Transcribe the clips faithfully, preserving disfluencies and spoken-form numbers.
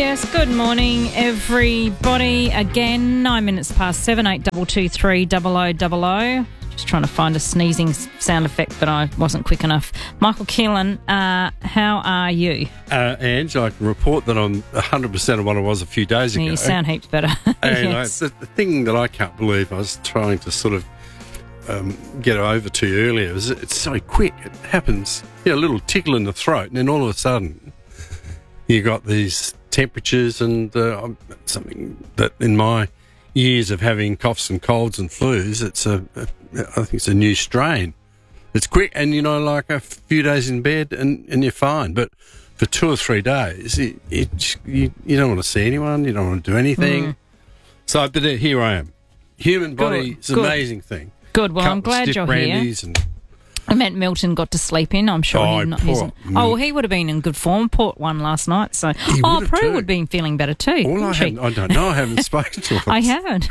Yes, good morning, everybody. Again, nine minutes past seven, eight double two three double o double o. Just trying to find a sneezing sound effect, but I wasn't quick enough. Michael Keelan, uh, how are you? Uh, Ange, I can report that I'm one hundred percent of what I was a few days ago. You sound heaps better. And Yes. I, the, the thing that I can't believe I was trying to sort of um, get over to you earlier is it's so quick. It happens, you know, a little tickle in the throat, and then all of a sudden you got these temperatures and uh, something that in my years of having coughs and colds and flus, it's a, a I think it's a new strain. It's quick, and you know, like a few days in bed and, and you're fine. But for two or three days, it, it, you you don't want to see anyone, you don't want to do anything. Mm. So, but here I am. Human body is an amazing thing. Good. Well, Couple I'm glad stiff you're brandies here. And I meant Milton got to sleep in. I'm sure Oh, he's not. poor He's, oh, well, he would have been in good form. Port won last night, so He oh, would have Prue too. would have been feeling better too. all I, wouldn't she? haven't, I don't know. I haven't spoken to him. I haven't.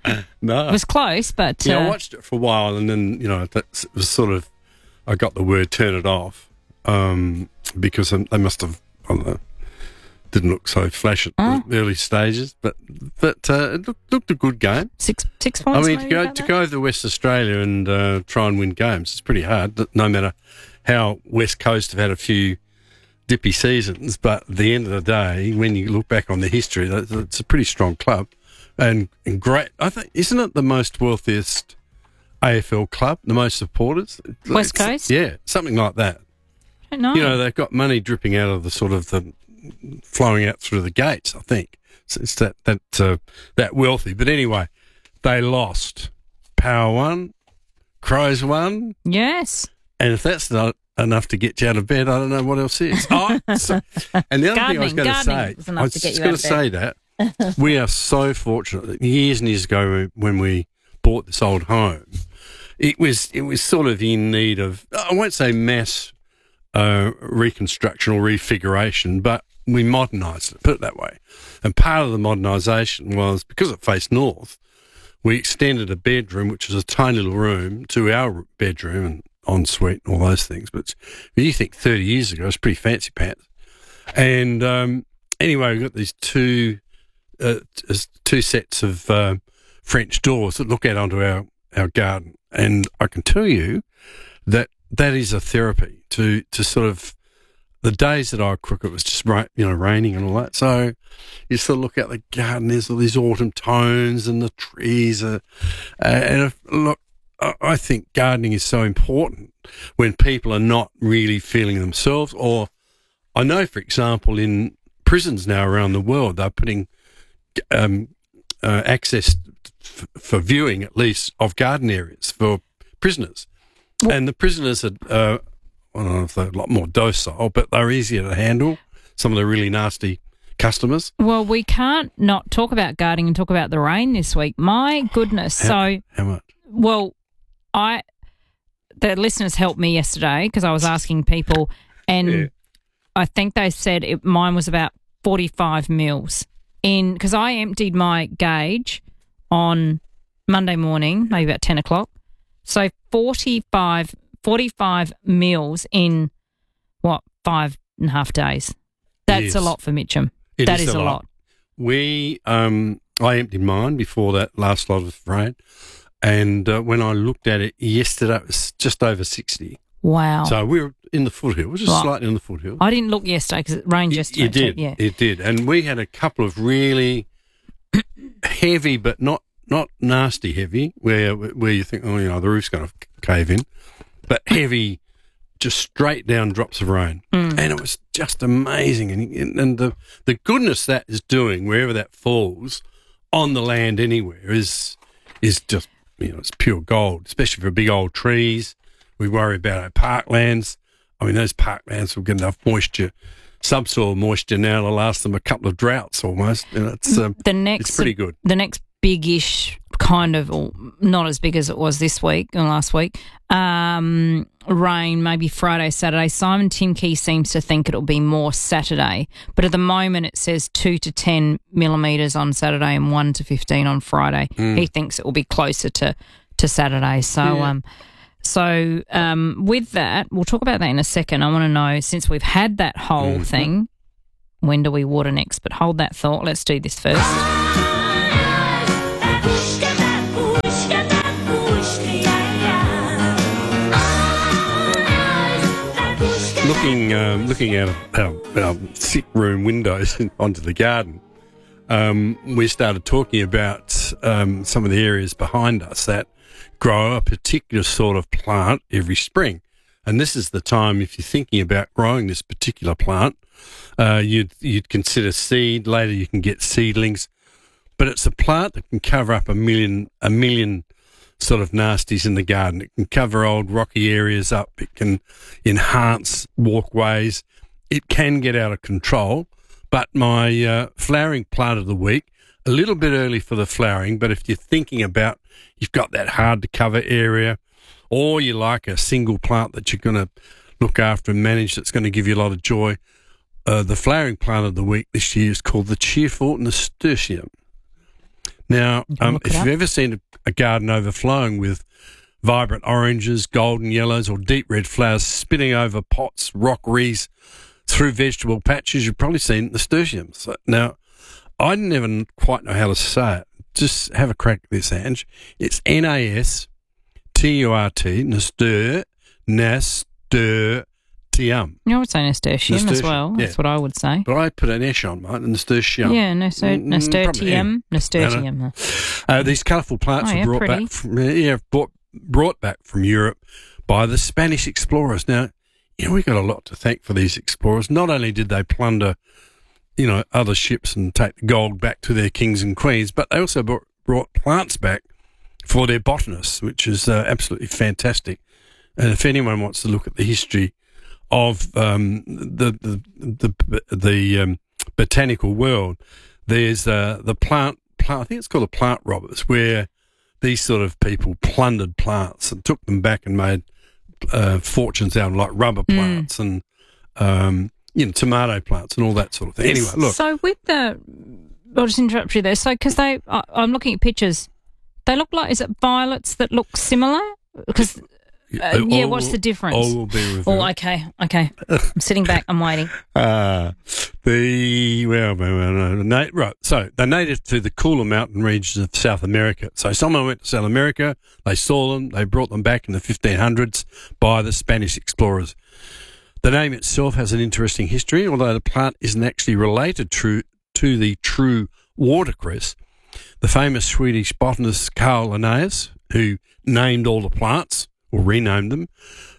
No. It was close, but Yeah, uh, I watched it for a while, and then, you know, that was sort of, I got the word turn it off um, because they must have, I don't know, didn't look so flash at Oh. the early stages, but but uh, it looked, looked a good game. six six I points. mean, to maybe go about to that? go over to West Australia and uh, try and win games, it's pretty hard. that No matter how West Coast have had a few dippy seasons, but at the end of the day, when you look back on the history, that- it's a pretty strong club and, and great. I think, isn't it the most wealthiest A F L club, the most supporters? West It's- Coast? yeah, something like that. I don't know. You know, they've got money dripping out of the sort of the flowing out through the gates. I think it's, it's that that uh, that wealthy. But anyway, they lost. Power won, Crows won, Yes. and if that's not enough to get you out of bed, I don't know what else is. Oh, so, and the other thing I was Gardening- going to gardening say, was I enough was to get just you going out to of say that we are so fortunate that years and years ago when we bought this old home, it was it was sort of in need of, I won't say mass uh, reconstruction or refiguration, but we modernised it, put it that way. And part of the modernisation was, because it faced north, we extended a bedroom, which was a tiny little room, to our bedroom and ensuite and all those things. But you think thirty years ago, it was pretty fancy pants. And um, anyway, we've got these two uh, t- two sets of uh, French doors that look out onto our, our garden. And I can tell you that that is a therapy to, to sort of, the days that I cook, it was just ra- you know raining and all that. So you sort of look out the garden. There's all these autumn tones and the trees. Are, uh, and if, look, I, I think gardening is so important when people are not really feeling themselves. Or I know, for example, in prisons now around the world, they're putting um, uh, access f- for viewing, at least, of garden areas for prisoners, Well- and the prisoners are. Uh, I don't know if they're a lot more docile, but they're easier to handle. Some of the really nasty customers. Well, we can't not talk about gardening and talk about the rain this week. My goodness. How, so, how much? well, I the listeners helped me yesterday because I was asking people, and Yeah. I think they said it, mine was about forty-five mils in, because I emptied my gauge on Monday morning, maybe about ten o'clock. So forty-five, forty-five mils in, what, five and a half days. That's Yes. a lot for Mitcham. It That is is a a lot. lot. We, um, I emptied mine before that last lot of rain, and uh, when I looked at it yesterday, it was just over sixty. Wow. So we were in the foothills, just Right. slightly in the foothills. I didn't look yesterday because it rained yesterday. It did, too. Yeah. it did, and we had a couple of really heavy, but not not nasty heavy, where where you think, oh, you know, the roof's going to cave in, but heavy, just straight down drops of rain, Mm. and it was just amazing, and and the the goodness that is doing wherever that falls on the land anywhere is is just, you know, it's pure gold, especially for big old trees. We worry about our parklands. I mean, those parklands will get enough moisture, subsoil moisture now to last them a couple of droughts almost. And it's um, The next, it's pretty good. The next big-ish kind of, or not as big as it was this week or last week, um, rain maybe Friday, Saturday. Simon Timkey seems to think it'll be more Saturday, but at the moment it says two to ten millimetres on Saturday and one to fifteen on Friday. Mm. He thinks it will be closer to, to Saturday. So, Yeah. um, so um, with that, we'll talk about that in a second. I want to know, since we've had that whole Mhm. thing, when do we water next? But hold that thought. Let's do this first. Looking, um, looking out of our, our sick room windows onto the garden, um, we started talking about um, some of the areas behind us that grow a particular sort of plant every spring. And this is the time, if you're thinking about growing this particular plant, uh, you'd, you'd consider seed. Later you can get seedlings. But it's a plant that can cover up a million, a million sort of nasties in the garden. It can cover old rocky areas up. It can enhance walkways. It can get out of control. But my uh, flowering plant of the week, a little bit early for the flowering, but if you're thinking about you've got that hard to cover area, or you like a single plant that you're going to look after and manage that's going to give you a lot of joy, uh, the flowering plant of the week this year is called the cheerful nasturtium. Now, um, if you've ever seen a, a garden overflowing with vibrant oranges, golden yellows, or deep red flowers spinning over pots, rockeries, through vegetable patches, you've probably seen nasturtiums. So, now, I never quite know how to say it. Just have a crack at this, Ange. It's N A S T U R T, nastur, nasturtium. I would say nasturtium, nasturtium as well. Yeah. That's what I would say. But I put an S on mine, nasturtium. Yeah, nastur- Mm, nasturtium. Nasturtium. No, no. Uh, these colourful plants Oh, were yeah, brought pretty. back from yeah, brought, brought back from Europe by the Spanish explorers. Now, you know, we got a lot to thank for these explorers. Not only did they plunder, you know, other ships and take the gold back to their kings and queens, but they also brought, brought plants back for their botanists, which is uh, absolutely fantastic. And if anyone wants to look at the history of um, the the the, the um, botanical world, there's uh, the plant, plant. I think it's called the plant robbers, where these sort of people plundered plants and took them back and made uh, fortunes out of like rubber plants mm. and um, you know, tomato plants and all that sort of thing. Anyway, look. So with the, I'll just interrupt you there. So because they, I, I'm looking at pictures. They look like, is it violets that look similar? Because, uh, yeah, what's the difference? All will be revealed. Oh, okay, okay. I'm sitting back, I'm waiting. Uh, the, well, well, well no, right, so they're native to the cooler mountain regions of South America. So someone went to South America, they saw them, they brought them back in the fifteen hundreds by the Spanish explorers. The name itself has an interesting history, although the plant isn't actually related to, to the true watercress. The famous Swedish botanist Carl Linnaeus, who named all the plants, or renamed them,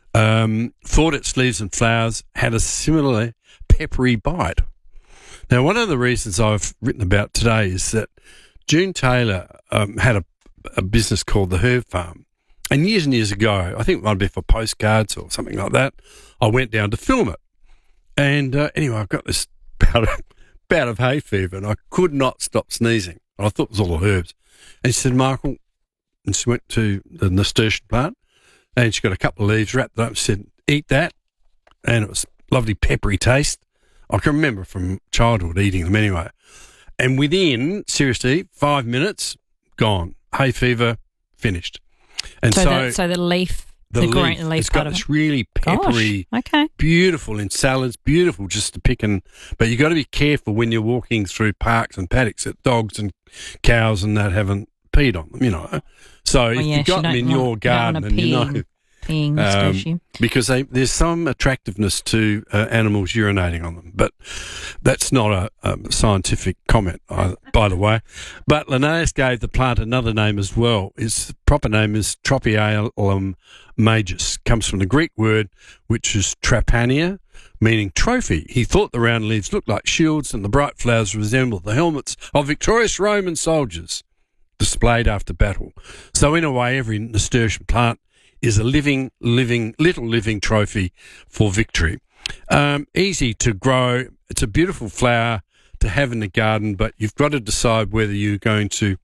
um, thought its leaves and flowers had a similar peppery bite. Now, one of the reasons I've written about today is that June Taylor um, had a, a business called the Herb Farm. And years and years ago, I think it might be for postcards or something like that, I went down to film it. And uh, anyway, I've got this bout of, bout of hay fever and I could not stop sneezing. I thought it was all the herbs. And she said, Michael, and she went to the nasturtium plant and she got a couple of leaves, wrapped it up and said, eat that. And it was lovely peppery taste. I can remember from childhood eating them anyway. And within, seriously, five minutes, gone. Hay fever, finished. And so, so, the, so the leaf, the, the leaf, green leaf it's got part this of really peppery, Gosh, okay. beautiful in salads, beautiful just to pick and, but you got to be careful when you're walking through parks and paddocks that dogs and cows and that haven't peed on them, you know. So well, if yes, you've got you them in want, your garden and you know, peeing nasturtium. Um, because they, there's some attractiveness to uh, animals urinating on them, but that's not a, a scientific comment, either, by the way. But Linnaeus gave the plant another name as well. Its proper name is Tropialum majus. Comes from the Greek word, which is trapania, meaning trophy. He thought the round leaves looked like shields and the bright flowers resembled the helmets of victorious Roman soldiers displayed after battle. So in a way, every nasturtium plant is a living, living, little living trophy for victory. Um, easy to grow. It's a beautiful flower to have in the garden, but you've got to decide whether you're going to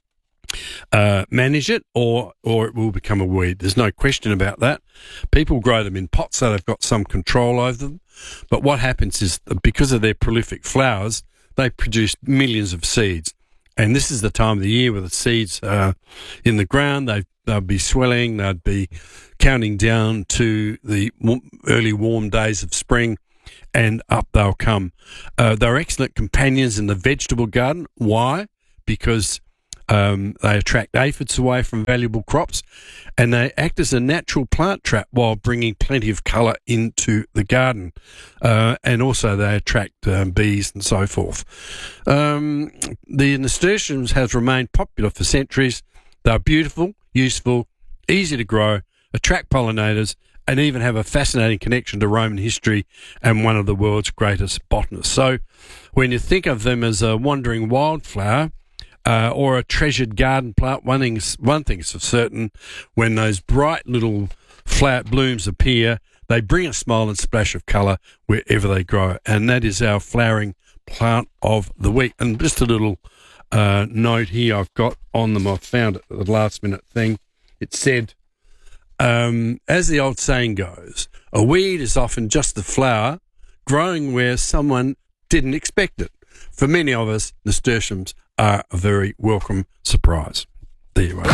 uh, manage it or or it will become a weed. There's no question about that. People grow them in pots so they've got some control over them. But what happens is that because of their prolific flowers, they produce millions of seeds. And this is the time of the year where the seeds are in the ground. They they'll be swelling. They'd be counting down to the early warm days of spring. and up they'll come. Uh, they're excellent companions in the vegetable garden. Why? Because um, they attract aphids away from valuable crops, and they act as a natural plant trap while bringing plenty of colour into the garden. Uh, and also they attract um, bees and so forth. Um, the nasturtiums has remained popular for centuries. They're beautiful, useful, easy to grow, attract pollinators, and even have a fascinating connection to Roman history and one of the world's greatest botanists. So when you think of them as a wandering wildflower uh, or a treasured garden plant, one thing's, one thing's for certain: when those bright little flower blooms appear, they bring a smile and splash of colour wherever they grow. And that is our flowering plant of the week. And just a little uh, note here I've got on them. I found it at the last minute thing. It said, Um, as the old saying goes, a weed is often just the flower growing where someone didn't expect it. For many of us, nasturtiums are a very welcome surprise. There you are.